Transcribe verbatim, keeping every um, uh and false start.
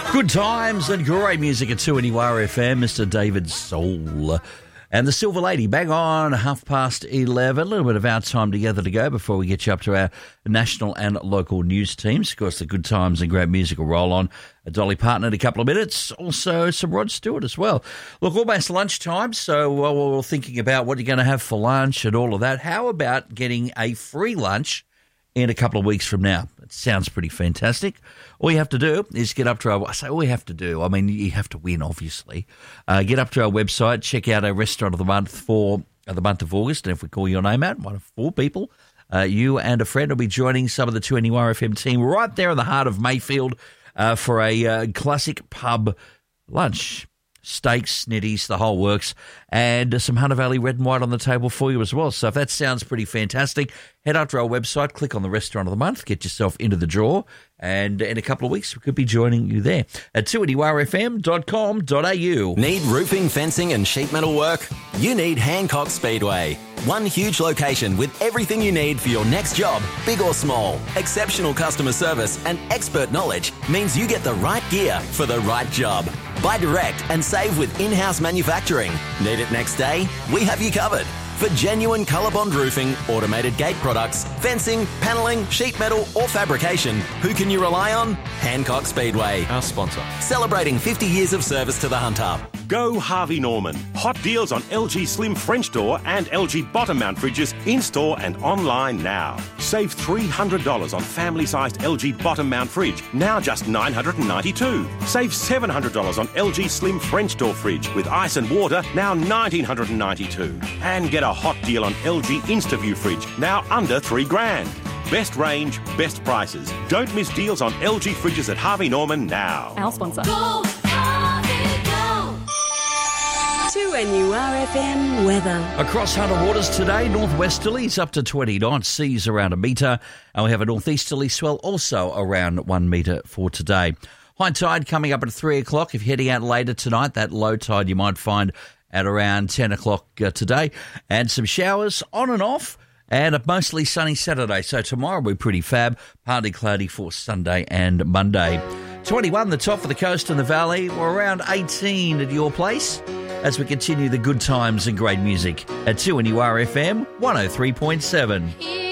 Good times and great music at two N U R F M, Mister David Soul. And the Silver Lady, bang on, half past eleven. A little bit of our time together to go before we get you up to our national and local news teams. Of course, the good times and great music will roll on. A Dolly Parton in a couple of minutes. Also, some Rod Stewart as well. Look, almost lunchtime, so while we're thinking about what you're going to have for lunch and all of that, how about getting a free lunch in a couple of weeks from now? It sounds pretty fantastic. All you have to do is get up to our... I say all you have to do. I mean, you have to win, obviously. Uh, get up to our website, check out our restaurant of the month for uh, the month of August, and if we call your name out, one of four people, uh, you and a friend will be joining some of the two N U R F M team right there in the heart of Mayfield uh, for a uh, classic pub lunch. Steaks, snitties, the whole works, and some Hunter Valley red and white on the table for you as well. So if that sounds pretty fantastic, head up to our website, click on the restaurant of the month, get yourself into the draw, and in a couple of weeks we could be joining you there at two N U R F M dot com dot a u. Need roofing, fencing and sheet metal work? You need Hancock Speedway. One huge location with everything you need for your next job, big or small. Exceptional customer service and expert knowledge means you get the right gear for the right job. Buy direct and save with in-house manufacturing. Need it next day? We have you covered. For genuine ColourBond roofing, automated gate products, fencing, panelling, sheet metal or fabrication, who can you rely on? Hancock Speedway. Our sponsor. Celebrating fifty years of service to the Hunter. Go Harvey Norman. Hot deals on L G Slim French door and L G bottom mount fridges in-store and online now. Save three hundred dollars on family-sized L G bottom mount fridge, now just nine hundred ninety-two dollars. Save seven hundred dollars on L G Slim French door fridge with ice and water, now one thousand nine hundred ninety-two dollars. And get a hot deal on L G InstaView fridge, now under three grand. Best range, best prices. Don't miss deals on L G fridges at Harvey Norman now. Our sponsor. Go, Harvey, go! two N U R F M weather. Across Hunter Waters today, northwesterlies up to twenty knots, seas around a metre, and we have a northeasterly swell also around one metre for today. High tide coming up at three o'clock. If you're heading out later tonight, that low tide you might find at around ten o'clock uh, today, and some showers on and off, and a mostly sunny Saturday. So tomorrow will be pretty fab, partly cloudy for Sunday and Monday. twenty-one, the top for the coast and the valley. We're around eighteen at your place as we continue the good times and great music at two N U R F M one oh three point seven.